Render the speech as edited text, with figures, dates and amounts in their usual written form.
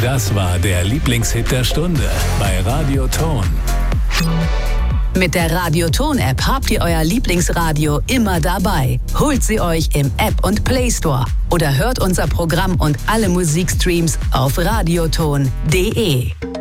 Das war der Lieblingshit der Stunde bei Radio Ton. Mit der Radio Ton App habt ihr euer Lieblingsradio immer dabei. Holt sie euch im App und Play Store oder hört unser Programm und alle Musikstreams auf radioton.de.